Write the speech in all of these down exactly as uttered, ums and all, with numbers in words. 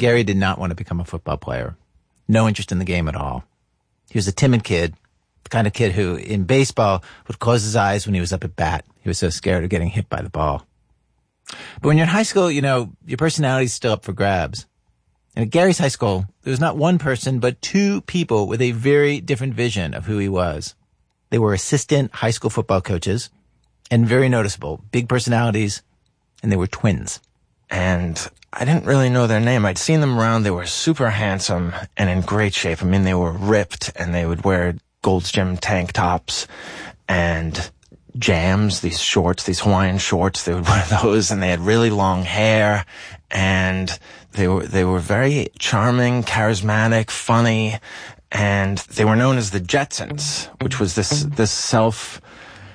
Gary did not want to become a football player. No interest in the game at all. He was a timid kid, the kind of kid who, in baseball, would close his eyes when he was up at bat. He was so scared of getting hit by the ball. But when you're in high school, you know, your personality's still up for grabs. And at Gary's high school, there was not one person, but two people with a very different vision of who he was. They were assistant high school football coaches, and very noticeable, big personalities, and they were twins. And I didn't really know their name. I'd seen them around. They were super handsome and in great shape. I mean, they were ripped, and they would wear Gold's Gym tank tops and jams, these shorts, these Hawaiian shorts. They would wear those, and they had really long hair, and they were they were very charming, charismatic, funny, and they were known as the Jetsons, which was this this self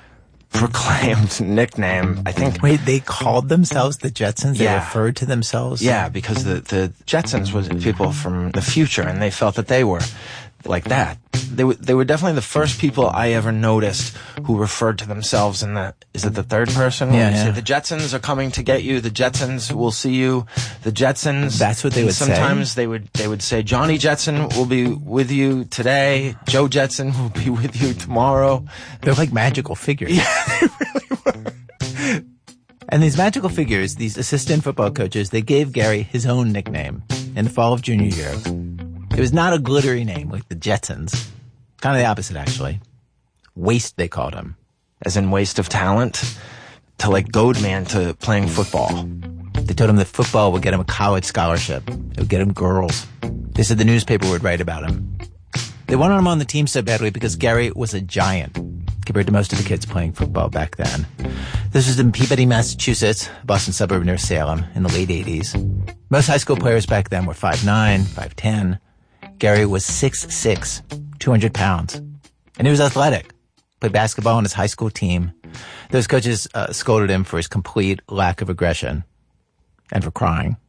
proclaimed nickname. I think. Wait, they called themselves the Jetsons? They Yeah. referred to themselves? Yeah, because the the Jetsons was people from the future, and they felt that they were like that. They were they were definitely the first people I ever noticed who referred to themselves in the is it the third person? Yeah, When you yeah. say, the Jetsons are coming to get you. The Jetsons will see you. The Jetsons. That's what they And would say? Sometimes they would they would say, Johnny Jetson will be with you today. Joe Jetson will be with you tomorrow. They're like magical figures. Yeah, they really were. And these magical figures, these assistant football coaches, they gave Gary his own nickname in the fall of junior year. It was not a glittery name like the Jetsons. Kind of the opposite, actually. Waste, they called him. As in waste of talent, to like goad man to playing football. They told him that football would get him a college scholarship. It would get him girls. They said the newspaper would write about him. They wanted him on the team so badly because Gary was a giant compared to most of the kids playing football back then. This was in Peabody, Massachusetts, a Boston suburb near Salem, in the late eighties. Most high school players back then were five nine, five ten. Gary was six six, two hundred pounds. And he was athletic. Played basketball on his high school team. Those coaches uh, scolded him for his complete lack of aggression and for crying.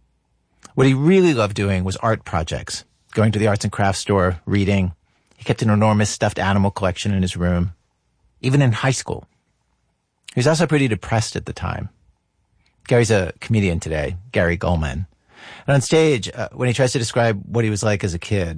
What he really loved doing was art projects. Going to the arts and crafts store, reading. He kept an enormous stuffed animal collection in his room. Even in high school. He was also pretty depressed at the time. Gary's a comedian today, Gary Gulman. And on stage, uh, when he tries to describe what he was like as a kid,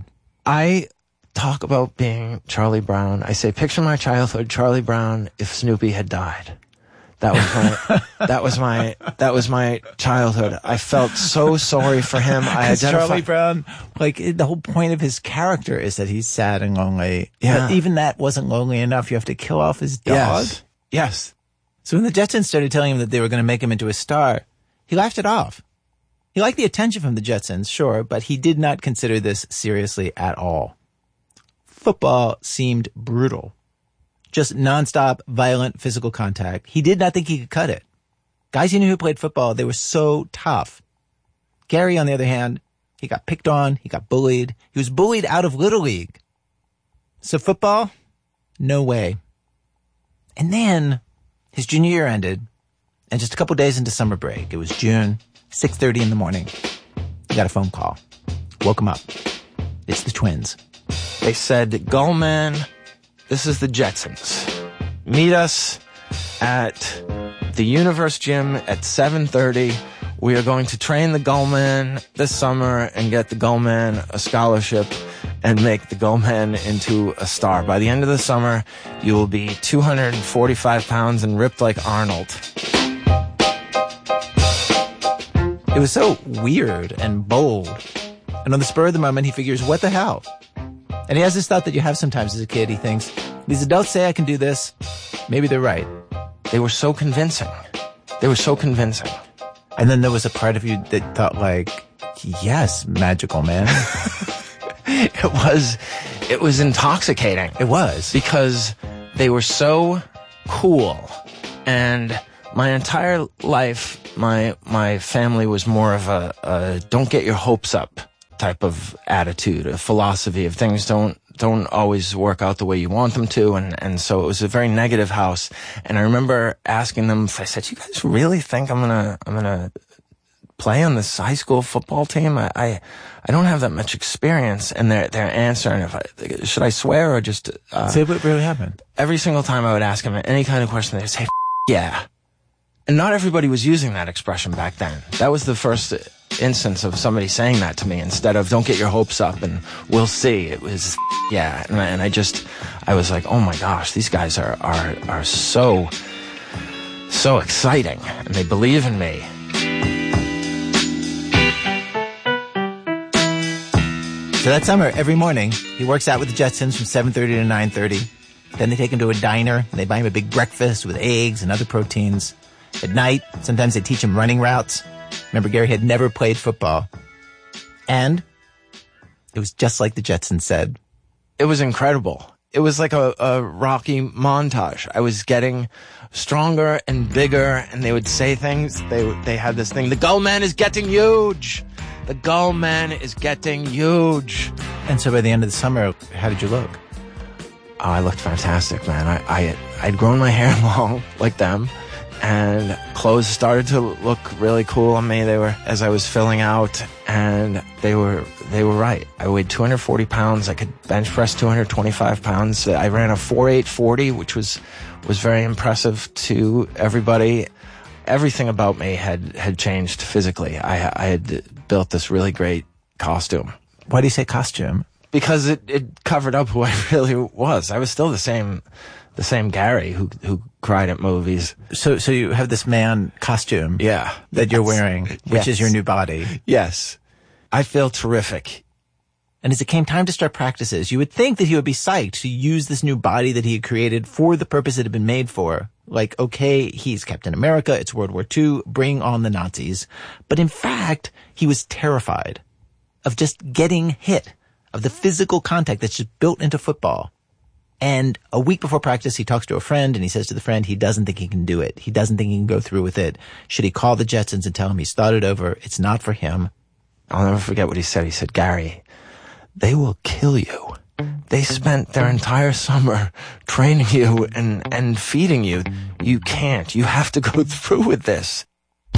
I talk about being Charlie Brown. I say, picture my childhood, Charlie Brown, if Snoopy had died. That was my, that was my, that was my childhood. I felt so sorry for him. I Because identify- Charlie Brown, like, it- the whole point of his character is that he's sad and lonely. Yeah. But even that wasn't lonely enough. You have to kill off his dog. Yes. Yes. So when the Jetsons started telling him that they were going to make him into a star, he laughed it off. He liked the attention from the Jetsons, sure, but he did not consider this seriously at all. Football seemed brutal. Just nonstop, violent physical contact. He did not think he could cut it. Guys he knew who played football, they were so tough. Gary, on the other hand, he got picked on, he got bullied. He was bullied out of Little League. So football? No way. And then his junior year ended, and just a couple days into summer break, it was June, six thirty in the morning, he got a phone call. Woke him up. It's the twins. They said, Gullman, this is the Jetsons. Meet us at the Universe Gym at seven thirty. We are going to train the Gullman this summer and get the Gullman a scholarship and make the Gullman into a star. By the end of the summer, you will be two hundred forty-five pounds and ripped like Arnold. It was so weird and bold. And on the spur of the moment, he figures, what the hell? And he has this thought that you have sometimes as a kid. He thinks, these adults say I can do this. Maybe they're right. They were so convincing. They were so convincing. And then there was a part of you that thought like, yes, magical man. It was, it was intoxicating. It was. Because they were so cool. And my entire life, my, my family was more of a, a don't get your hopes up type of attitude, a philosophy of things don't, don't always work out the way you want them to. And, and so it was a very negative house. And I remember asking them, I said, you guys really think I'm gonna, I'm gonna play on this high school football team? I, I, I don't have that much experience. And their, their answer, and if I, should I swear or just, uh, say what really happened? Every single time I would ask them any kind of question, they'd say, F- yeah. And not everybody was using that expression back then. That was the first instance of somebody saying that to me instead of "don't get your hopes up" and "we'll see." It was yeah, and I, and I just I was like, oh my gosh, these guys are are are so so exciting, and they believe in me. So that summer, every morning, he works out with the Jetsons from seven thirty to nine thirty. Then they take him to a diner, and they buy him a big breakfast with eggs and other proteins. At night, sometimes they teach him running routes. Remember, Gary had never played football. And it was just like the Jetsons said. It was incredible. It was like a, a Rocky montage. I was getting stronger and bigger, and they would say things. They they had this thing, the Gull Man is getting huge. The Gull Man is getting huge. And so by the end of the summer, how did you look? Oh, I looked fantastic, man. I, I, I'd grown my hair long like them, and clothes started to look really cool on me. They were, as I was filling out, and they were, they were right. I weighed two hundred forty pounds. I could bench press two hundred twenty-five pounds. I ran a four eight forty, which was, was very impressive to everybody. Everything about me had, had changed physically. I, I had built this really great costume. Why do you say costume? Because it, it covered up who I really was. I was still the same, the same Gary who, who cried at movies. So, so you have this man costume. Yeah. That you're wearing, which Yes. is your new body. Yes. I feel terrific. And as it came time to start practices, you would think that he would be psyched to use this new body that he had created for the purpose it had been made for. Like, okay, he's Captain America, it's World War Two, bring on the Nazis. But in fact, he was terrified of just getting hit, of the physical contact that's just built into football. And a week before practice, he talks to a friend and he says to the friend, he doesn't think he can do it. He doesn't think he can go through with it. Should he call the Jetsons and tell him he's thought it over? It's not for him. I'll never forget what he said. He said, Gary, they will kill you. They spent their entire summer training you and, and feeding you. You can't. You have to go through with this.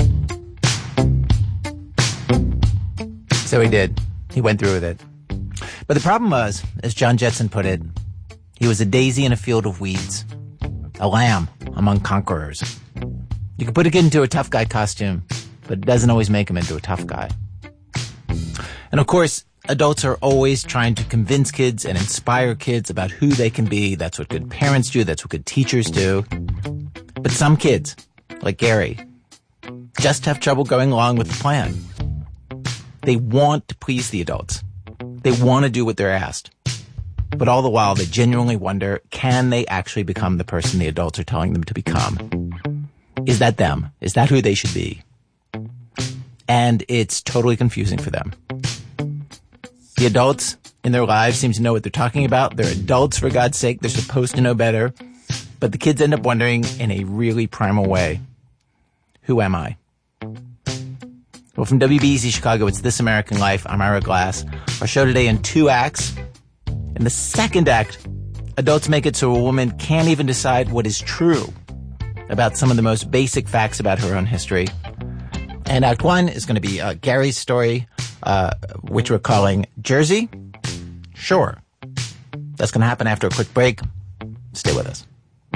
So he did. He went through with it. But the problem was, as John Jetson put it, he was a daisy in a field of weeds, a lamb among conquerors. You can put a kid into a tough guy costume, but it doesn't always make him into a tough guy. And of course, adults are always trying to convince kids and inspire kids about who they can be. That's what good parents do. That's what good teachers do. But some kids, like Gary, just have trouble going along with the plan. They want to please the adults. They want to do what they're asked. But all the while, they genuinely wonder, can they actually become the person the adults are telling them to become? Is that them? Is that who they should be? And it's totally confusing for them. The adults in their lives seem to know what they're talking about. They're adults, for God's sake. They're supposed to know better. But the kids end up wondering in a really primal way, who am I? Well, from W B E Z Chicago, it's This American Life. I'm Ira Glass. Our show today in two acts. In the second act, adults make it so a woman can't even decide what is true about some of the most basic facts about her own history. And act one is going to be uh, Gary's story, uh, which we're calling Jersey? Sure. That's going to happen after a quick break. Stay with us.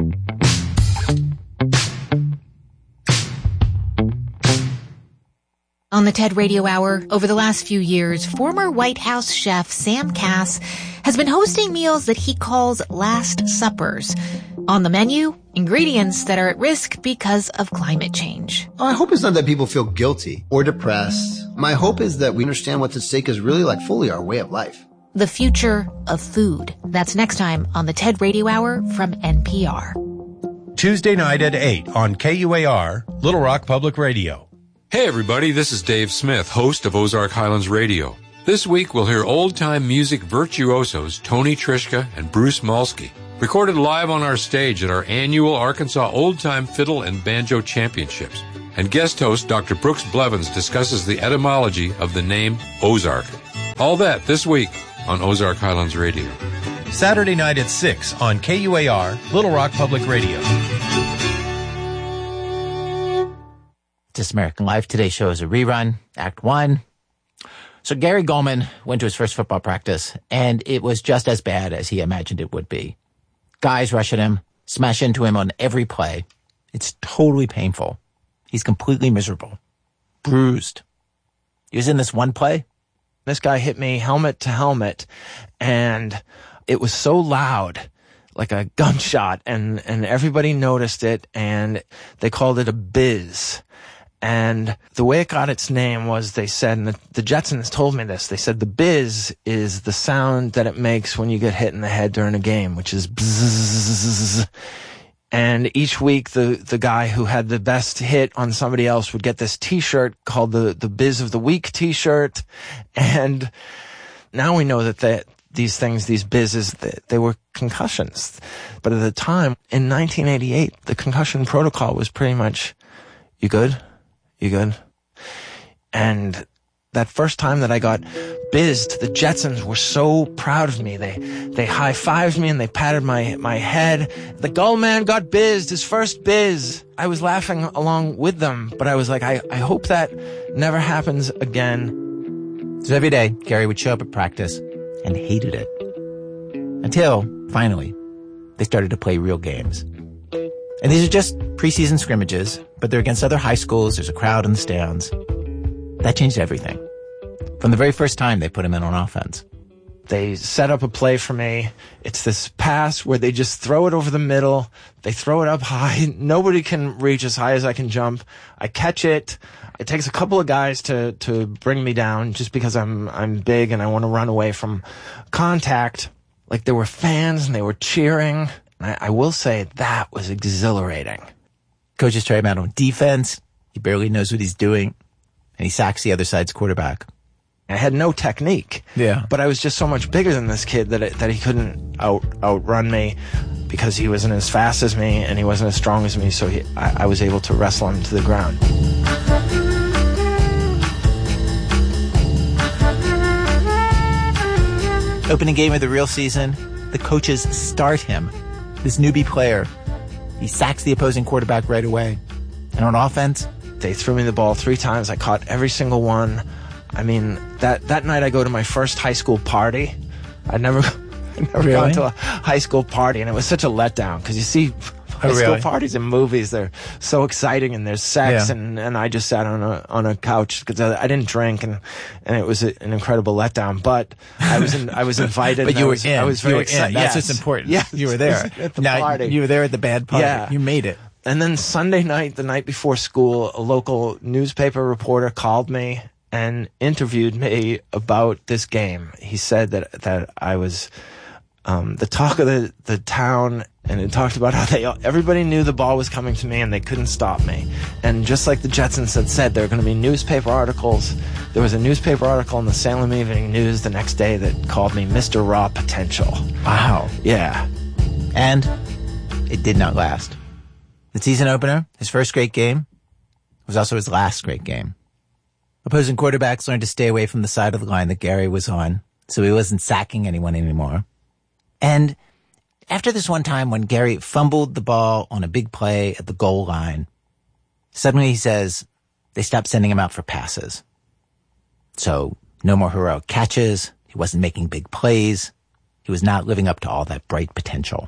On the TED Radio Hour, over the last few years, former White House chef Sam Kass has been hosting meals that he calls Last Suppers. On the menu, ingredients that are at risk because of climate change. My hope is not that people feel guilty or depressed. My hope is that we understand what's at stake is really like fully our way of life. The future of food. That's next time on the TED Radio Hour from N P R. Tuesday night at eight on K U A R, Little Rock Public Radio. Hey everybody, this is Dave Smith, host of Ozark Highlands Radio. This week we'll hear old-time music virtuosos Tony Trischka and Bruce Molsky, recorded live on our stage at our annual Arkansas Old Time Fiddle and Banjo Championships. And guest host Doctor Brooks Blevins discusses the etymology of the name Ozark. All that this week on Ozark Highlands Radio. Saturday night at six on K U A R, Little Rock Public Radio. This American Life. Today's show is a rerun, Act One. So Gary Gulman went to his first football practice, and it was just as bad as he imagined it would be. Guys rush at him, smash into him on every play. It's totally painful. He's completely miserable, bruised. He was in this one play. This guy hit me helmet to helmet, and it was so loud, like a gunshot, and, and everybody noticed it, and they called it a biz. And the way it got its name was, they said, and the, the Jetsons told me this, they said the biz is the sound that it makes when you get hit in the head during a game, which is bzzz. And each week, the, the guy who had the best hit on somebody else would get this t-shirt called the, the Biz of the Week t-shirt. And now we know that that these things, these bizzes, they, they were concussions. But at the time, in nineteen eighty-eight, the concussion protocol was pretty much, you good? You good? And that first time that I got bizzed, the Jetsons were so proud of me. They they high-fived me and they patted my, my head. The Gull Man got bizzed, his first biz. I was laughing along with them, but I was like, I, I hope that never happens again. So every day, Gary would show up at practice and hated it. Until, finally, they started to play real games. And these are just preseason scrimmages, but they're against other high schools. There's a crowd in the stands. That changed everything. From the very first time they put him in on offense. They set up a play for me. It's this pass where they just throw it over the middle. They throw it up high. Nobody can reach as high as I can jump. I catch it. It takes a couple of guys to, to bring me down just because I'm, I'm big and I want to run away from contact. Like, there were fans and they were cheering. I, I will say that was exhilarating. Coaches try him out on defense. He barely knows what he's doing. And he sacks the other side's quarterback. I had no technique. Yeah. But I was just so much bigger than this kid that it, that he couldn't out outrun me because he wasn't as fast as me and he wasn't as strong as me. So he, I, I was able to wrestle him to the ground. Opening game of the real season, the coaches start him, this newbie player. He sacks the opposing quarterback right away. And on offense, they threw me the ball three times. I caught every single one. I mean, that, that night I go to my first high school party. I'd never, I'd never really? gone to a high school party, and it was such a letdown because you see high oh, school really? parties in movies. They're so exciting, and there's sex, yeah. and, and I just sat on a on a couch because I, I didn't drink, and, and it was a, an incredible letdown. But I was in, I was invited. But and you I were was, in. I was very you were excited. in. That's yes. what's important. Yes. You were there At the now, party. You were there at the bad party. Yeah. You made it. And then Sunday night, the night before school, a local newspaper reporter called me and interviewed me about this game. He said that that I was um, the talk of the, the town, and it talked about how they everybody knew the ball was coming to me and they couldn't stop me. And just like the Jetsons had said, there were going to be newspaper articles. There was a newspaper article in the Salem Evening News the next day that called me Mister Raw Potential. Wow. Yeah. And it did not last. The season opener, his first great game, was also his last great game. Opposing quarterbacks learned to stay away from the side of the line that Gary was on, so he wasn't sacking anyone anymore. And after this one time when Gary fumbled the ball on a big play at the goal line, suddenly he says they stopped sending him out for passes. So no more heroic catches. He wasn't making big plays. He was not living up to all that bright potential.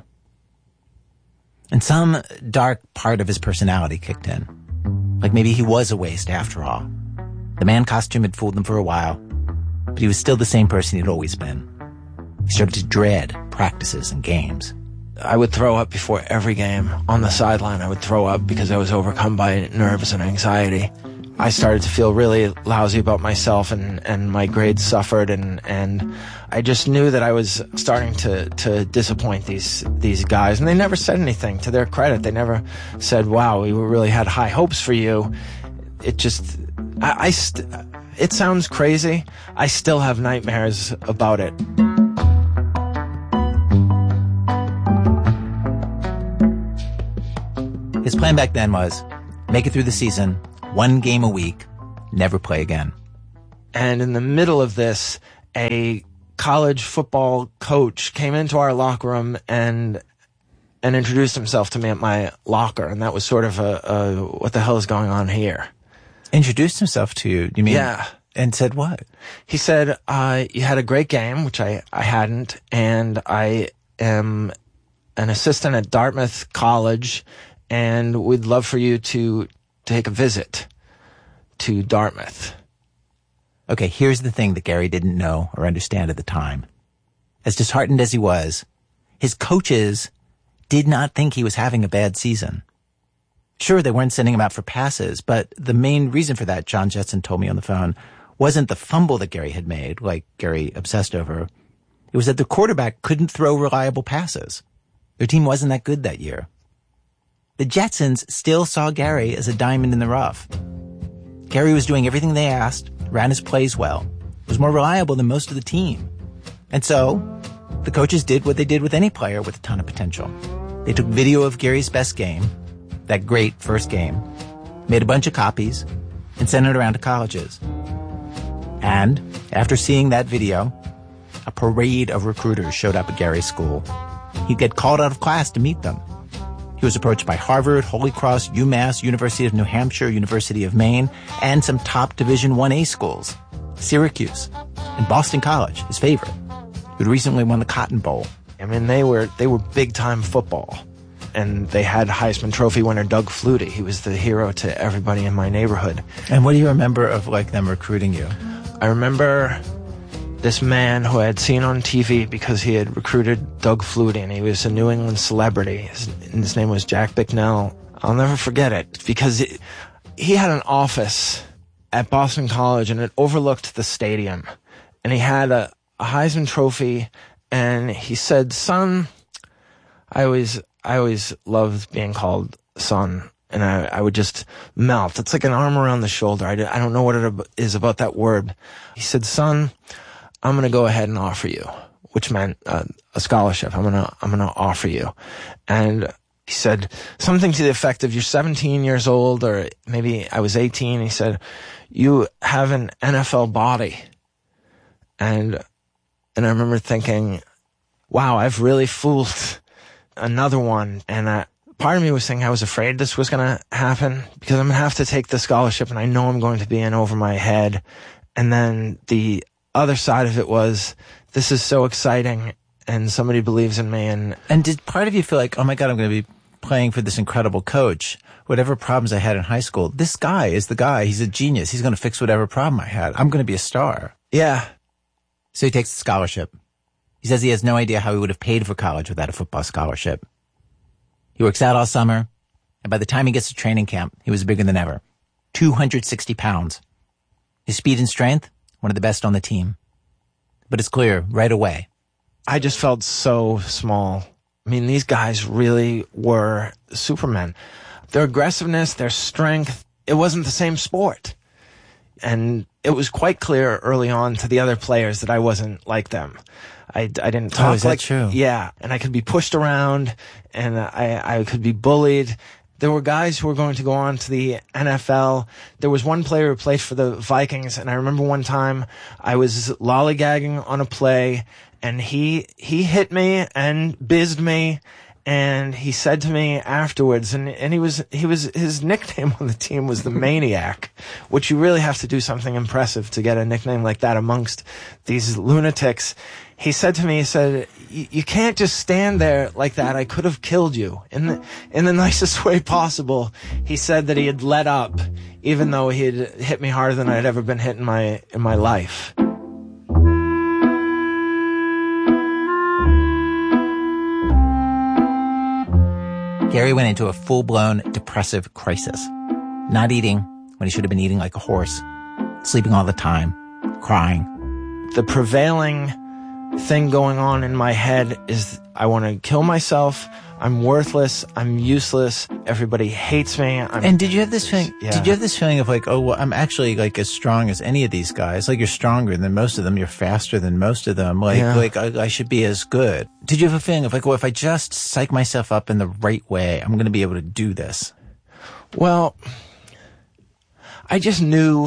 And some dark part of his personality kicked in. Like maybe he was a waste after all. The man costume had fooled him for a while, but he was still the same person he'd always been. He started to dread practices and games. I would throw up before every game. On the sideline, I would throw up because I was overcome by nerves and anxiety. I started to feel really lousy about myself, and, and my grades suffered, and, and I just knew that I was starting to, to disappoint these these guys. And they never said anything, to their credit. They never said, wow, we really had high hopes for you. It just, I, I st- it sounds crazy. I still have nightmares about it. His plan back then was make it through the season, one game a week, never play again. And in the middle of this, a college football coach came into our locker room and and introduced himself to me at my locker. And that was sort of a, a what the hell is going on here? Introduced himself to you, you mean? Yeah. And said what? He said, uh, you had a great game, which I, I hadn't, and I am an assistant at Dartmouth College, and we'd love for you to take a visit to Dartmouth. Okay, here's the thing that Gary didn't know or understand at the time. As disheartened as he was, his coaches did not think he was having a bad season. Sure, they weren't sending him out for passes, but the main reason for that, John Jetson told me on the phone, wasn't the fumble that Gary had made, like Gary obsessed over. It was that the quarterback couldn't throw reliable passes. Their team wasn't that good that year. The Jetsons still saw Gary as a diamond in the rough. Gary was doing everything they asked, ran his plays well, was more reliable than most of the team. And so, the coaches did what they did with any player with a ton of potential. They took video of Gary's best game, that great first game, made a bunch of copies, and sent it around to colleges. And after seeing that video, a parade of recruiters showed up at Gary's school. He'd get called out of class to meet them. He was approached by Harvard, Holy Cross, UMass, University of New Hampshire, University of Maine, and some top Division one A schools, Syracuse, and Boston College, his favorite, who'd recently won the Cotton Bowl. I mean, they were they were big-time football. And they had Heisman Trophy winner Doug Flutie. He was the hero to everybody in my neighborhood. And what do you remember of, like, them recruiting you? I remember this man who I had seen on T V because he had recruited Doug Flutie, and he was a New England celebrity. His, his name was Jack Bicknell. I'll never forget it because it, he had an office at Boston College, and it overlooked the stadium. And he had a, a Heisman Trophy, and he said, "Son, I always, I always loved being called son." And I, I would just melt. It's like an arm around the shoulder. I, I don't know what it is about that word. He said, "Son, I'm going to go ahead and offer you," which meant uh, a scholarship. I'm going to, I'm going to offer you. And he said something to the effect of, "You're seventeen years old," or maybe I was eighteen. He said, "You have an N F L body." And, and I remember thinking, wow, I've really fooled another one. And I, part of me was thinking I was afraid this was going to happen because I'm going to have to take the scholarship and I know I'm going to be in over my head. And then the other side of it was, this is so exciting and somebody believes in me. And, and did part of you feel like, oh my God, I'm going to be playing for this incredible coach? Whatever problems I had in high school, this guy is the guy. He's a genius. He's going to fix whatever problem I had. I'm going to be a star. Yeah. So he takes the scholarship. He says he has no idea how he would have paid for college without a football scholarship. He works out all summer, and by the time he gets to training camp, he was bigger than ever. two hundred sixty pounds. His speed and strength, one of the best on the team. But it's clear right away. I just felt so small. I mean, these guys really were supermen. Their aggressiveness, their strength, it wasn't the same sport. And it was quite clear early on to the other players that I wasn't like them. I, I didn't talk oh, is that like, true? Yeah. And I could be pushed around and I, I could be bullied. There were guys who were going to go on to the N F L. There was one player who played for the Vikings. And I remember one time I was lollygagging on a play and he, he hit me and bizzed me. And he said to me afterwards, and, and he was, he was, his nickname on the team was the Maniac, which you really have to do something impressive to get a nickname like that amongst these lunatics. He said to me, he said, "You can't just stand there like that. I could have killed you." In the, in the nicest way possible. He said that he had let up, even though he had hit me harder than I had ever been hit in my, in my life. Gary went into a full-blown depressive crisis. Not eating when he should have been eating like a horse. Sleeping all the time. Crying. The prevailing thing going on in my head is I want to kill myself. I'm worthless. I'm useless. Everybody hates me. I'm and did you have this feeling, yeah. did you have this feeling of like, oh, well, I'm actually like as strong as any of these guys. Like you're stronger than most of them. You're faster than most of them. Like, yeah. like I, I should be as good. Did you have a feeling of like, well, if I just psych myself up in the right way, I'm going to be able to do this? Well, I just knew,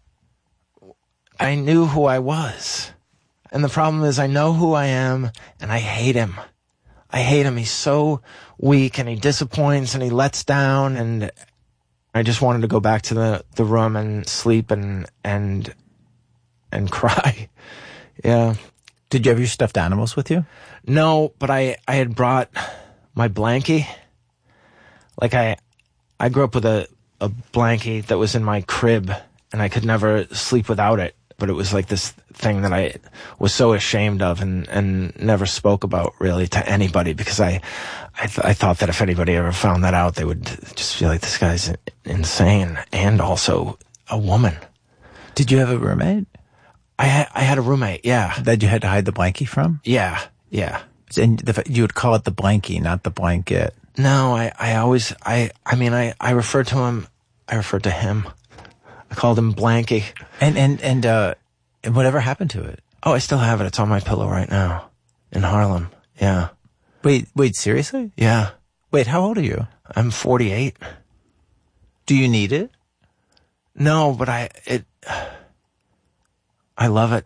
I knew who I was. And the problem is I know who I am and I hate him. I hate him. He's so weak and he disappoints and he lets down, and I just wanted to go back to the, the room and sleep and, and, and cry. Yeah. Did you have your stuffed animals with you? No, but I, I had brought my blankie. Like I, I grew up with a, a blankie that was in my crib and I could never sleep without it. but it was like this thing that I was so ashamed of and, and never spoke about really to anybody, because I, I, th- I thought that if anybody ever found that out, they would just feel like this guy's insane, and also a woman. Did you have a roommate? I had, I had a roommate, yeah. That you had to hide the blankie from? Yeah, yeah. And the, you would call it the blankie, not the blanket. No, I, I always, I, I mean, I, I referred to him, I referred to him. I called him Blanky. And, and, and, uh, and whatever happened to it? Oh, I still have it. It's on my pillow right now. In Harlem. Yeah. Wait, wait, seriously? Yeah. Wait, how old are you? I'm forty-eight. Do you need it? No, but I, it, I love it.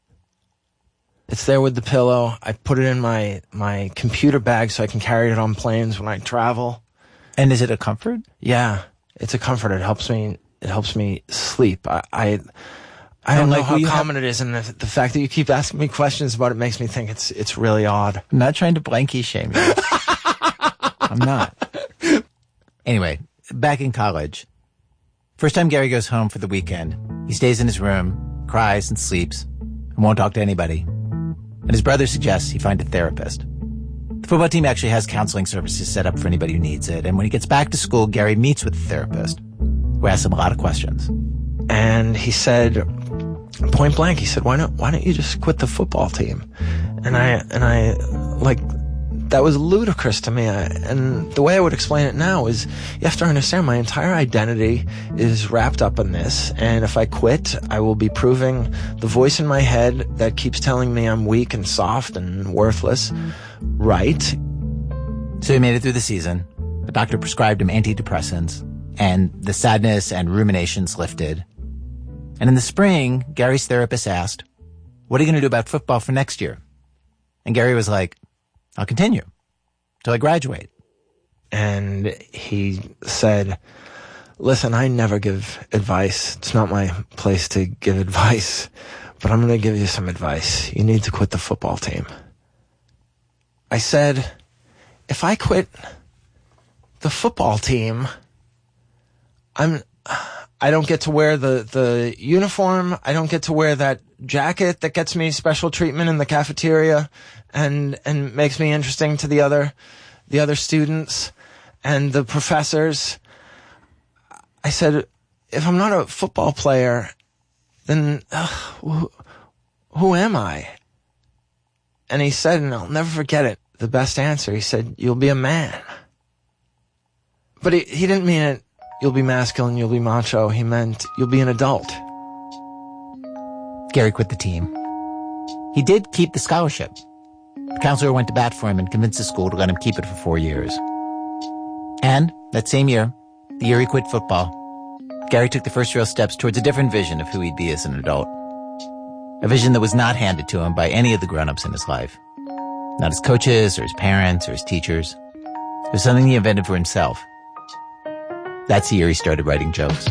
It's there with the pillow. I put it in my, my computer bag so I can carry it on planes when I travel. And is it a comfort? Yeah. It's a comfort. It helps me, it helps me sleep. I, I, I don't And, know like, how will you common have- it is, and the, the fact that you keep asking me questions about it makes me think it's, it's really odd. I'm not trying to blankie shame you. I'm not. Anyway, back in college. First time Gary goes home for the weekend, he stays in his room, cries and sleeps, and won't talk to anybody. And his brother suggests he find a therapist. The football team actually has counseling services set up for anybody who needs it. And when he gets back to school, Gary meets with the therapist, who asks him a lot of questions. And he said, point blank, he said, why don't, why don't you just quit the football team? And I, and I, like, that was ludicrous to me. I, and the way I would explain it now is, you have to understand, my entire identity is wrapped up in this. And if I quit, I will be proving the voice in my head that keeps telling me I'm weak and soft and worthless right. So he made it through the season. The doctor prescribed him antidepressants, and the sadness and ruminations lifted. And in the spring, Gary's therapist asked, what are you going to do about football for next year? And Gary was like, I'll continue till I graduate. And he said, listen, I never give advice. It's not my place to give advice, but I'm going to give you some advice. You need to quit the football team. I said, if I quit the football team, I'm, I don't get to wear the, the uniform. I don't get to wear that jacket that gets me special treatment in the cafeteria and, and makes me interesting to the other, the other students and the professors. I said, if I'm not a football player, then uh, who, who am I? And he said, and I'll never forget it, the best answer, he said, you'll be a man. But he, he didn't mean it, you'll be masculine, you'll be macho. He meant you'll be an adult. Gary quit the team. He did keep the scholarship. The counselor went to bat for him and convinced the school to let him keep it for four years. And that same year, the year he quit football, Gary took the first real steps towards a different vision of who he'd be as an adult. A vision that was not handed to him by any of the grown-ups in his life. Not his coaches or his parents or his teachers. It was something he invented for himself. That's the year he started writing jokes.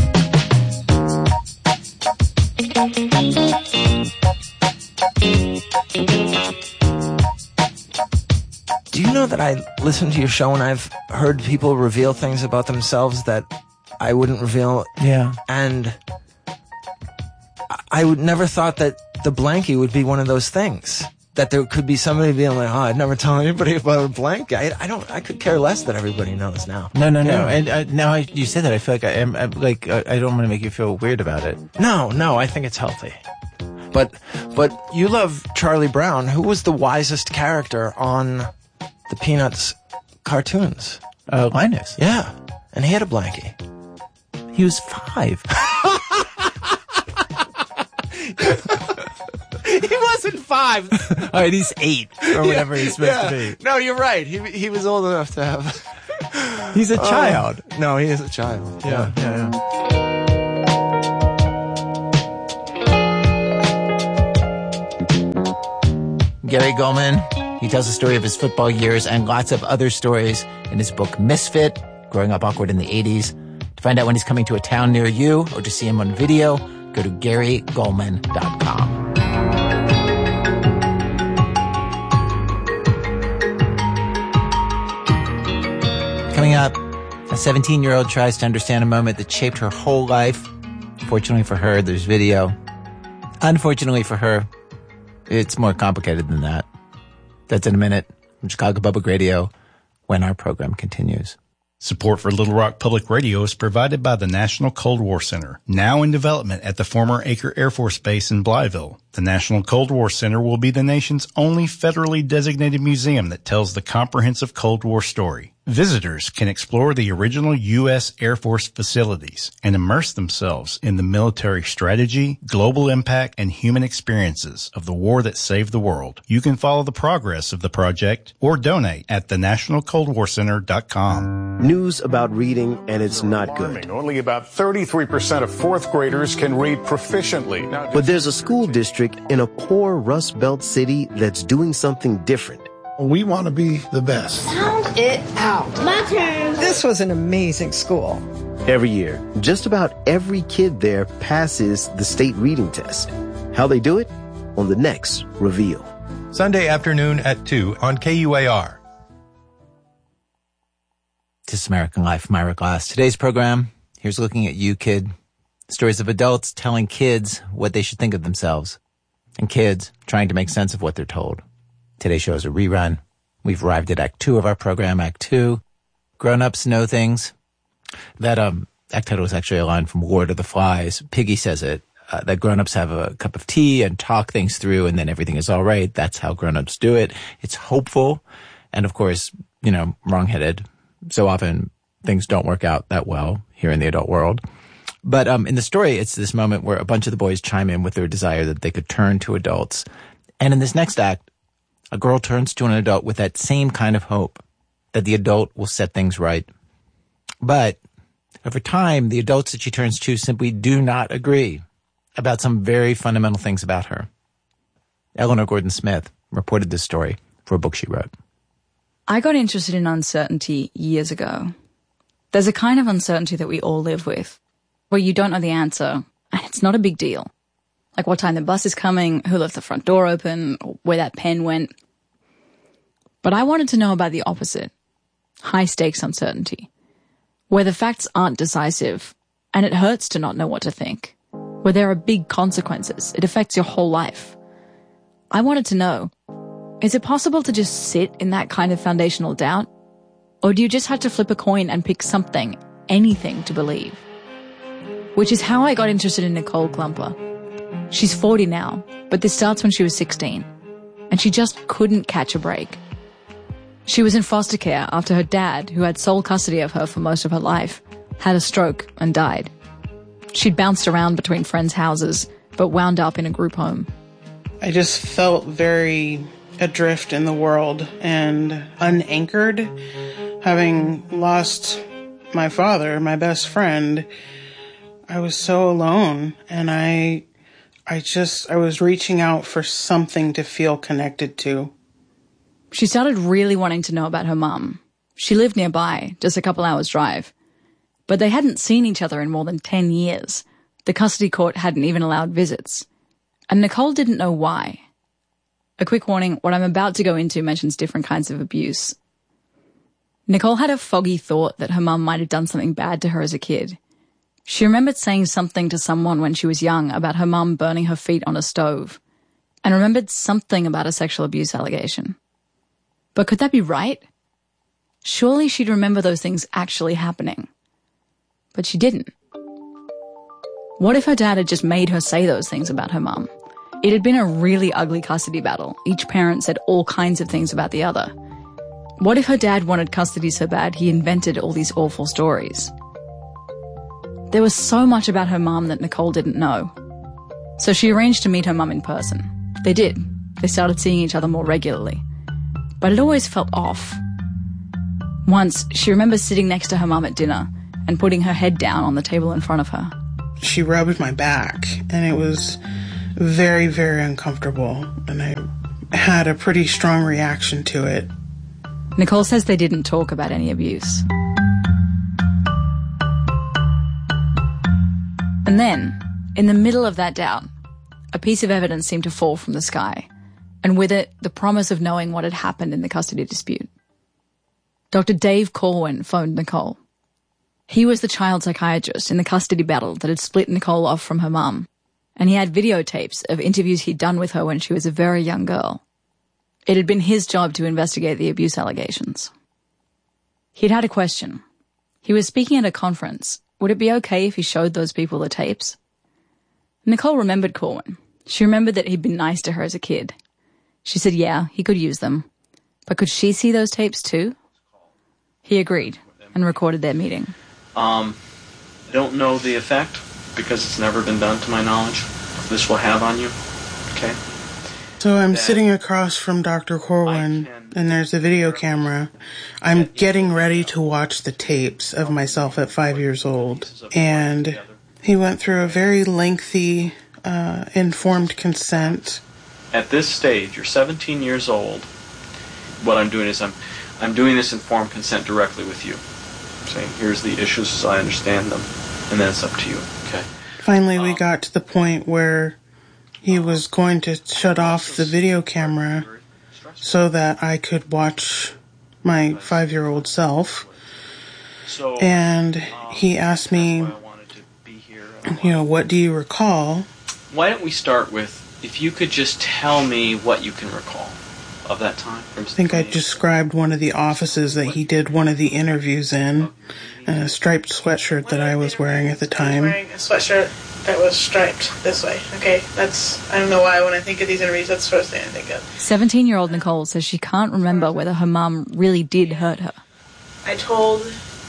Do you know that I listen to your show and I've heard people reveal things about themselves that I wouldn't reveal? Yeah. And I would never thought that the blankie would be one of those things. That there could be somebody being like, oh, I'd never tell anybody about a blanket. I, I don't, I could care less that everybody knows now. No, no, no. Yeah. And uh, now I, you said that, I feel like I am, I'm, like, I, I don't want to make you feel weird about it. No, no, I think it's healthy. But, but you love Charlie Brown. Who was the wisest character on the Peanuts cartoons? Uh, Linus. Yeah. And he had a blankie. He was five. He wasn't five. All right, he's eight or whatever he's supposed Yeah. to be. No, you're right. He he was old enough to have. He's a child. No, he is a child. Yeah, yeah, yeah. Gary Goldman, he tells the story of his football years and lots of other stories in his book Misfit, Growing Up Awkward in the eighties. To find out when he's coming to a town near you or to see him on video, go to gary goldman dot com. Coming up, a seventeen-year-old tries to understand a moment that shaped her whole life. Fortunately for her, there's video. Unfortunately for her, it's more complicated than that. That's in a minute from Chicago Public Radio when our program continues. Support for Little Rock Public Radio is provided by the National Cold War Center, now in development at the former Acre Air Force Base in Blytheville. The National Cold War Center will be the nation's only federally designated museum that tells the comprehensive Cold War story. Visitors can explore the original U S Air Force facilities and immerse themselves in the military strategy, global impact, and human experiences of the war that saved the world. You can follow the progress of the project or donate at the national cold war center dot com. News about reading, and it's not good. Only about thirty-three percent of fourth graders can read proficiently. Now, but there's a school district in a poor Rust Belt city that's doing something different. We want to be the best. Sound it out. My turn. This was an amazing school. Every year, just about every kid there passes the state reading test. How they do it? On the next Reveal. Sunday afternoon at two on K U A R. This is American Life. I'm Ira Glass. Today's program, here's looking at you, kid. Stories of adults telling kids what they should think of themselves. And kids trying to make sense of what they're told. Today's show is a rerun. We've arrived at Act Two of our program, Act Two. Grown-ups know things. That um, act title is actually a line from Lord of the Flies. Piggy says it, uh, that grown-ups have a cup of tea and talk things through, and then everything is all right. That's how grown-ups do it. It's hopeful, and of course, you know, wrong-headed. So often things don't work out that well here in the adult world. But um, in the story, it's this moment where a bunch of the boys chime in with their desire that they could turn to adults. And in this next act, a girl turns to an adult with that same kind of hope that the adult will set things right. But over time, the adults that she turns to simply do not agree about some very fundamental things about her. Eleanor Gordon Smith reported this story for a book she wrote. I got interested in uncertainty years ago. There's a kind of uncertainty that we all live with, where you don't know the answer, and it's not a big deal. Like what time the bus is coming, who left the front door open, or where that pen went. But I wanted to know about the opposite. High-stakes uncertainty. Where the facts aren't decisive, and it hurts to not know what to think. Where there are big consequences. It affects your whole life. I wanted to know, is it possible to just sit in that kind of foundational doubt? Or do you just have to flip a coin and pick something, anything to believe? Which is how I got interested in Nicole Klumper. She's forty now, but this starts when she was sixteen. And she just couldn't catch a break. She was in foster care after her dad, who had sole custody of her for most of her life, had a stroke and died. She'd bounced around between friends' houses, but wound up in a group home. I just felt very adrift in the world and unanchored. Having lost my father, my best friend, I was so alone, and I I just, I was reaching out for something to feel connected to. She started really wanting to know about her mum. She lived nearby, just a couple hours drive. But they hadn't seen each other in more than ten years. The custody court hadn't even allowed visits. And Nicole didn't know why. A quick warning, what I'm about to go into mentions different kinds of abuse. Nicole had a foggy thought that her mum might have done something bad to her as a kid. She remembered saying something to someone when she was young about her mum burning her feet on a stove, and remembered something about a sexual abuse allegation. But could that be right? Surely she'd remember those things actually happening. But she didn't. What if her dad had just made her say those things about her mum? It had been a really ugly custody battle. Each parent said all kinds of things about the other. What if her dad wanted custody so bad he invented all these awful stories? There was so much about her mum that Nicole didn't know. So she arranged to meet her mum in person. They did. They started seeing each other more regularly. But it always felt off. Once, she remembers sitting next to her mum at dinner and putting her head down on the table in front of her. She rubbed my back, and it was very, very uncomfortable, and I had a pretty strong reaction to it. Nicole says they didn't talk about any abuse. And then, in the middle of that doubt, a piece of evidence seemed to fall from the sky, and with it, the promise of knowing what had happened in the custody dispute. Doctor Dave Corwin phoned Nicole. He was the child psychiatrist in the custody battle that had split Nicole off from her mum, and he had videotapes of interviews he'd done with her when she was a very young girl. It had been his job to investigate the abuse allegations. He'd had a question. He was speaking at a conference. Would it be okay if he showed those people the tapes? Nicole remembered Corwin. She remembered that he'd been nice to her as a kid. She said, yeah, he could use them. But could she see those tapes too? He agreed and recorded their meeting. Um, I don't know the effect, because it's never been done to my knowledge, this will have on you. Okay? So I'm sitting across from Doctor Corwin, and there's a video camera. I'm getting ready to watch the tapes of myself at five years old. And he went through a very lengthy, uh, informed consent. At this stage, you're seventeen years old. What I'm doing is I'm, I'm doing this informed consent directly with you. I'm saying, here's the issues as I understand them, and then it's up to you. Okay? Finally, we got to the point where he was going to shut off the video camera so that I could watch my five-year-old self. And he asked me, you know, what do you recall? Why don't we start with, if you could just tell me what you can recall of that time? I think I described one of the offices that he did one of the interviews in, and a striped sweatshirt that I was wearing at the time. Wearing a sweatshirt that was striped this way. Okay, that's, I don't know why when I think of these interviews, that's the first thing I think of. seventeen-year-old Nicole says she can't remember whether her mum really did hurt her. I told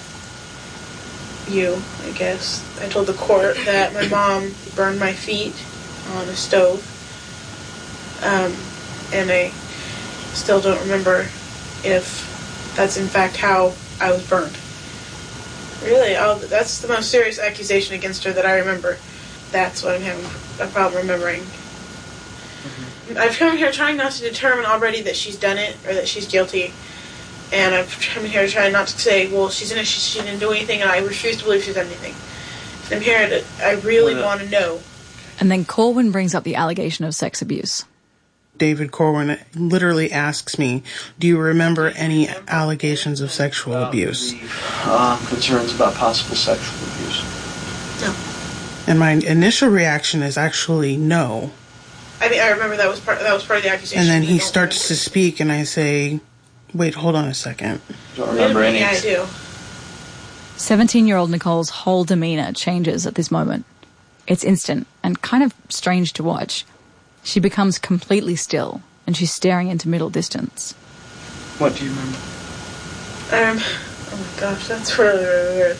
you, I guess, I told the court that my mom burned my feet on a stove. Um, and I still don't remember if that's in fact how I was burned. Really, I'll, that's the most serious accusation against her that I remember. That's what I'm having a problem remembering. Mm-hmm. I've come here trying not to determine already that she's done it or that she's guilty. And I've come here trying not to say, well, she's in it, she, she didn't do anything, and I refuse to believe she's done anything. I'm here to, I really want to know. And then Corwin brings up the allegation of sex abuse. David Corwin literally asks me, do you remember any allegations of sexual abuse? Uh, concerns about possible sexual abuse. No. And my initial reaction is actually no. I mean, I remember that was part, that was part of the accusation. And then he starts to speak, and I say, wait, hold on a second. Don't remember any. Yeah, I do. seventeen-year-old Nicole's whole demeanor changes at this moment. It's instant and kind of strange to watch. She becomes completely still, and she's staring into middle distance. What do you remember? Um, oh my gosh, that's really, really weird.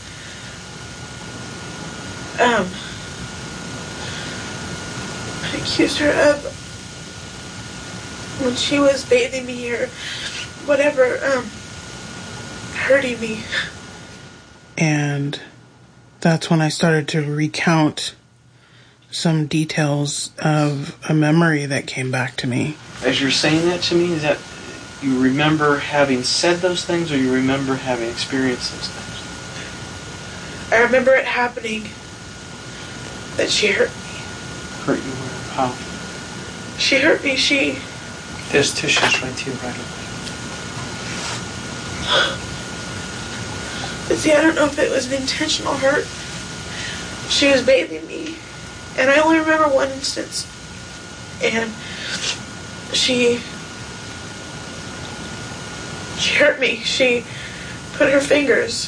Um, I accused her of, when she was bathing me or whatever, um, hurting me. And that's when I started to recount some details of a memory that came back to me. As you're saying that to me, is that you remember having said those things, or you remember having experienced those things? I remember it happening, that she hurt me. Hurt you where? How? She hurt me, she... There's tissues right here, right away. But see, I don't know if it was an intentional hurt. She was bathing me, and I only remember one instance. And she... She hurt me. She put her fingers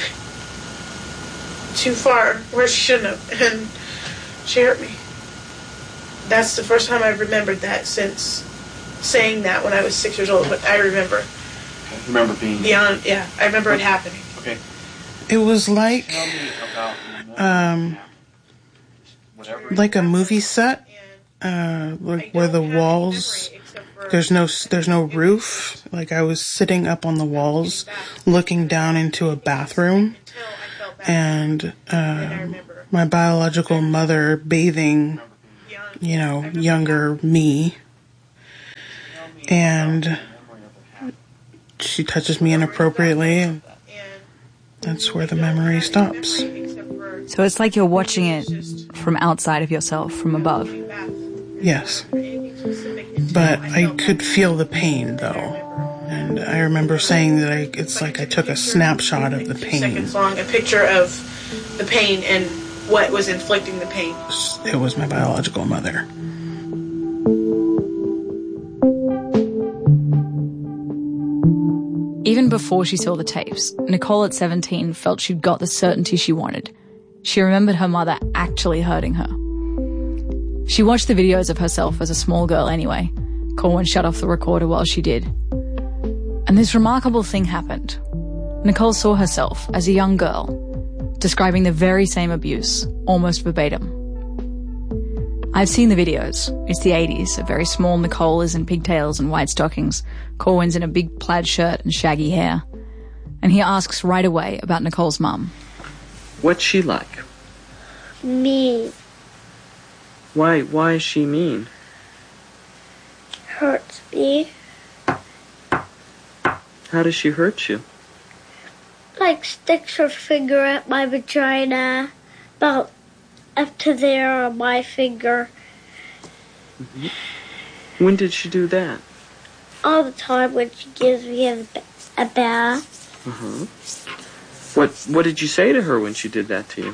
too far where she shouldn't have, and she hurt me. That's the first time I've remembered that since saying that when I was six years old, but I remember. Okay. Remember being... Beyond, yeah, I remember it happening. Okay. It was like, um, like a movie set, uh, like where the walls, there's no, there's no roof. Like I was sitting up on the walls, looking down into a bathroom, and uh, my biological mother bathing, you know, younger me, and she touches me inappropriately, and that's where the memory stops. So it's like you're watching it from outside of yourself, from above. Yes. But I could feel the pain, though. And I remember saying that I, it's like I took a snapshot of the pain. Seconds long, a picture of the pain and what was inflicting the pain. It was my biological mother. Even before she saw the tapes, Nicole at seventeen felt she'd got the certainty she wanted. She remembered her mother actually hurting her. She watched the videos of herself as a small girl anyway. Corwin shut off the recorder while she did. And this remarkable thing happened. Nicole saw herself as a young girl, describing the very same abuse, almost verbatim. I've seen the videos. It's the eighties. A very small Nicole is in pigtails and white stockings. Corwin's in a big plaid shirt and shaggy hair. And he asks right away about Nicole's mum. What's she like? Mean. Why, why is she mean? Hurts me. How does she hurt you? Like sticks her finger at my vagina. About up to there on my finger. Mm-hmm. When did she do that? All the time when she gives me a, a bath. Uh-huh. What, what did you say to her when she did that to you?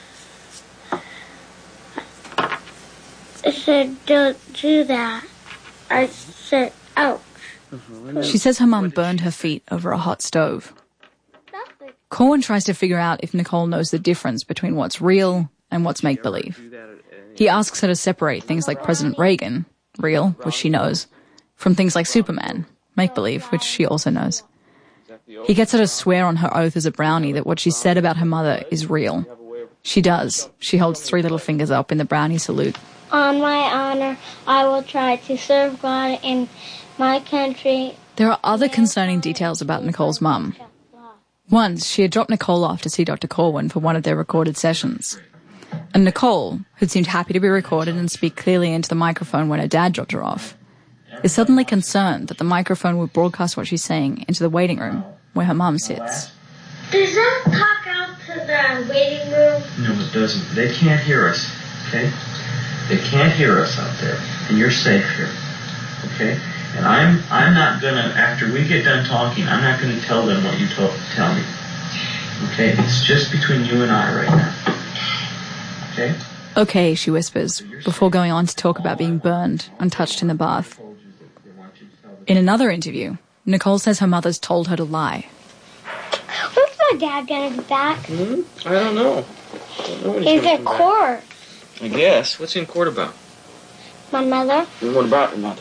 I said, don't do that. I said, ouch. Uh-huh. She says her mum burned her feet over a hot stove. Corwin tries to figure out if Nicole knows the difference between what's real and what's make-believe. He asks her to separate things like President Reagan, real, which she knows, from things like Superman, make-believe, which she also knows. He gets her to swear on her oath as a brownie that what she said about her mother is real. She does. She holds three little fingers up in the brownie salute. On my honor, I will try to serve God in my country. There are other concerning details about Nicole's mum. Once, she had dropped Nicole off to see Doctor Corwin for one of their recorded sessions. And Nicole, who'd seemed happy to be recorded and speak clearly into the microphone when her dad dropped her off, is suddenly concerned that the microphone would broadcast what she's saying into the waiting room where her mum sits. Does that talk out to the waiting room? No, it doesn't. They can't hear us, okay? They can't hear us out there, and you're safe here, okay? And I'm I'm not gonna, after we get done talking, I'm not gonna tell them what you to- tell me. Okay? It's just between you and I right now. Okay? Okay, she whispers, before going on to talk about being burned and touched in the bath. In another interview, Nicole says her mother's told her to lie. When's my dad gonna be back? Mm-hmm. I don't know. I don't know when he's in court. I guess. What's he in court about? My mother. And what about your mother?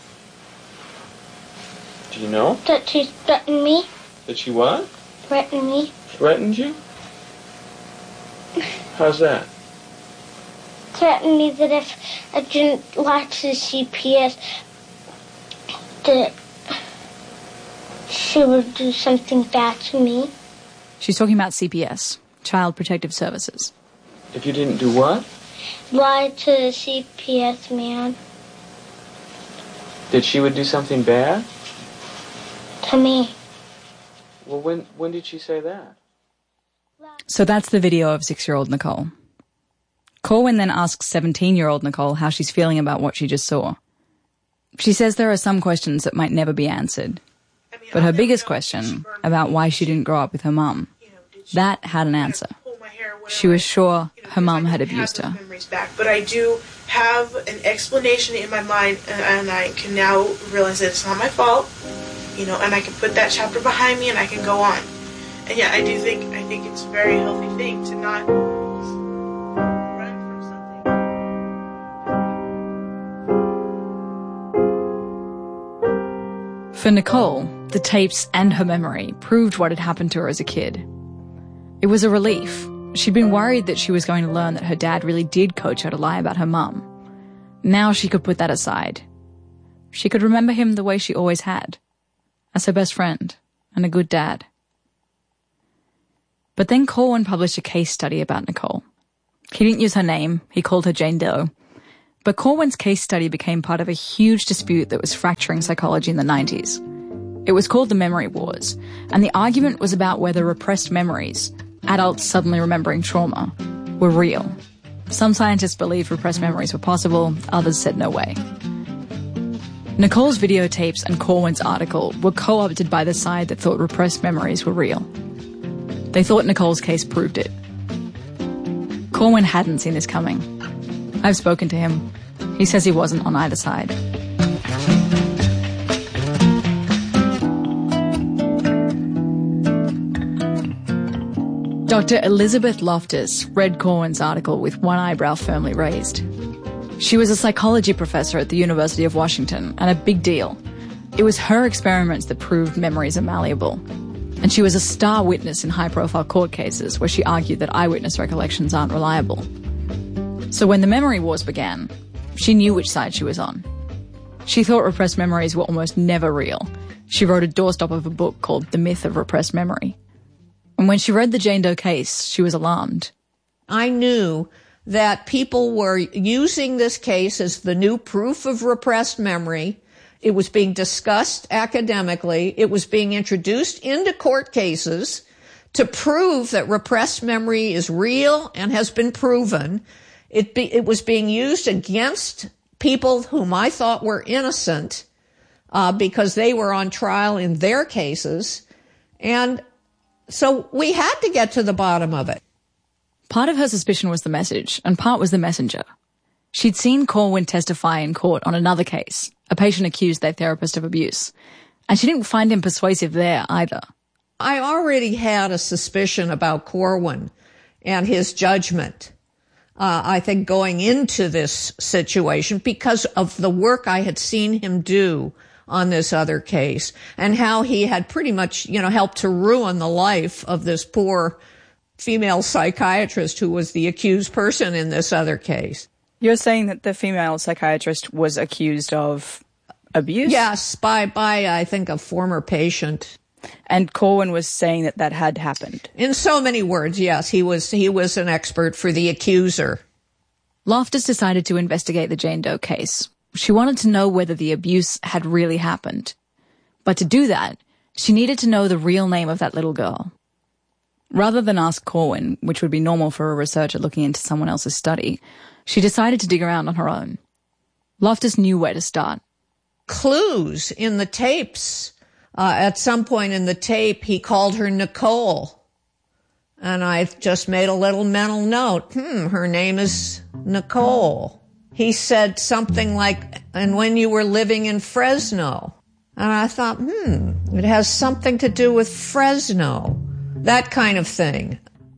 Do you know? That she threatened me. That she what? Threatened me. Threatened you? How's that? Threatened me that if I didn't watch the C P S, that she would do something bad to me. She's talking about C P S, Child Protective Services. If you didn't do what? Lie to the C P S man. That she would do something bad? To me. Well, when when did she say that? So that's the video of six-year-old Nicole. Corwin then asks seventeen-year-old Nicole how she's feeling about what she just saw. She says there are some questions that might never be answered. But her biggest question, about why she didn't grow up with her mum, that had an answer. She was sure her mum had abused her. Back, but I do have an explanation in my mind, and I can now realize that it's not my fault, you know, and I can put that chapter behind me and I can go on. And yeah, I do think I think it's a very healthy thing to not run from something. For Nicole, the tapes and her memory proved what had happened to her as a kid. It was a relief. She'd been worried that she was going to learn that her dad really did coach her to lie about her mum. Now she could put that aside. She could remember him the way she always had, as her best friend and a good dad. But then Corwin published a case study about Nicole. He didn't use her name, he called her Jane Doe. But Corwin's case study became part of a huge dispute that was fracturing psychology in the nineties. It was called the Memory Wars, and the argument was about whether repressed memories, adults suddenly remembering trauma, were real. Some scientists believed repressed memories were possible, others said no way. Nicole's videotapes and Corwin's article were co-opted by the side that thought repressed memories were real. They thought Nicole's case proved it. Corwin hadn't seen this coming. I've spoken to him. He says he wasn't on either side. Doctor Elizabeth Loftus read Corwin's article with one eyebrow firmly raised. She was a psychology professor at the University of Washington, and a big deal. It was her experiments that proved memories are malleable. And she was a star witness in high-profile court cases where she argued that eyewitness recollections aren't reliable. So when the memory wars began, she knew which side she was on. She thought repressed memories were almost never real. She wrote a doorstop of a book called The Myth of Repressed Memory. And when she read the Jane Doe case, she was alarmed. I knew that people were using this case as the new proof of repressed memory. It was being discussed academically. It was being introduced into court cases to prove that repressed memory is real and has been proven. It, be, it was being used against people whom I thought were innocent uh, because they were on trial in their cases. And so we had to get to the bottom of it. Part of her suspicion was the message, and part was the messenger. She'd seen Corwin testify in court on another case. A patient accused their therapist of abuse. And she didn't find him persuasive there either. I already had a suspicion about Corwin and his judgment, uh, I think, going into this situation because of the work I had seen him do on this other case and how he had pretty much, you know, helped to ruin the life of this poor female psychiatrist who was the accused person in this other case. You're saying that the female psychiatrist was accused of abuse? Yes, by, by I think, a former patient. And Corwin was saying that that had happened? In so many words, yes. He was, he was an expert for the accuser. Loftus decided to investigate the Jane Doe case. She wanted to know whether the abuse had really happened. But to do that, she needed to know the real name of that little girl. Rather than ask Corwin, which would be normal for a researcher looking into someone else's study, she decided to dig around on her own. Loftus knew where to start. Clues in the tapes. Uh, at some point in the tape, he called her Nicole. And I just made a little mental note. Hmm, her name is Nicole. He said something like, and when you were living in Fresno. And I thought, hmm, it has something to do with Fresno. That kind of thing.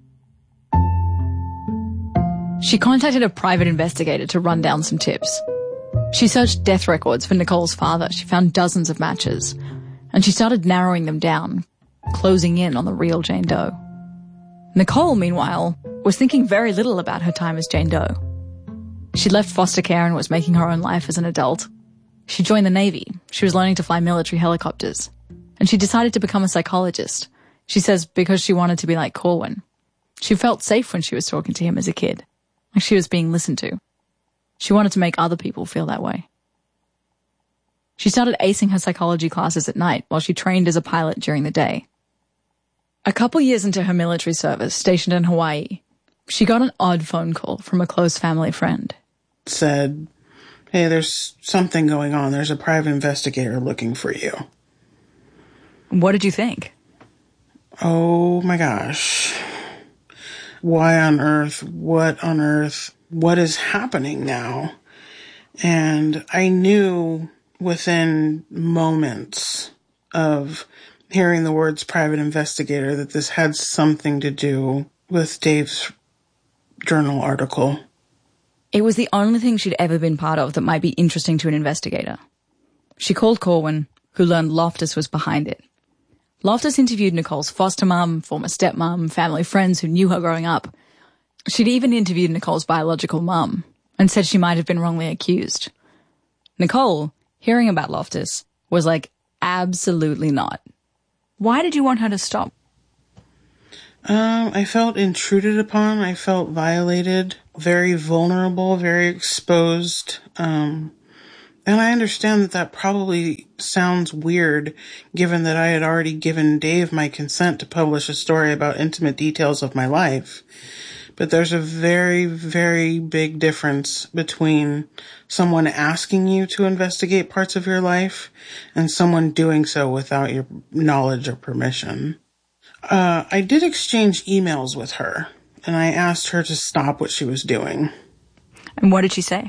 She contacted a private investigator to run down some tips. She searched death records for Nicole's father. She found dozens of matches. And she started narrowing them down, closing in on the real Jane Doe. Nicole, meanwhile, was thinking very little about her time as Jane Doe. She'd left foster care and was making her own life as an adult. She joined the Navy. She was learning to fly military helicopters. And she decided to become a psychologist. She says because she wanted to be like Corwin. She felt safe when she was talking to him as a kid, like she was being listened to. She wanted to make other people feel that way. She started acing her psychology classes at night while she trained as a pilot during the day. A couple years into her military service, stationed in Hawaii, she got an odd phone call from a close family friend. Said, hey, there's something going on. There's a private investigator looking for you. What did you think? Oh my gosh. Why on earth? What on earth? What is happening now? And I knew within moments of hearing the words private investigator that this had something to do with Dave's journal article. It was the only thing she'd ever been part of that might be interesting to an investigator. She called Corwin, who learned Loftus was behind it. Loftus interviewed Nicole's foster mum, former stepmom, family friends who knew her growing up. She'd even interviewed Nicole's biological mum and said she might have been wrongly accused. Nicole, hearing about Loftus, was like, absolutely not. Why did you want her to stop? Um, I felt intruded upon. I felt violated, very vulnerable, very exposed. Um, and I understand that that probably sounds weird, given that I had already given Dave my consent to publish a story about intimate details of my life. But there's a very, very big difference between someone asking you to investigate parts of your life and someone doing so without your knowledge or permission. Uh, I did exchange emails with her. and I asked her to stop what she was doing. And what did she say?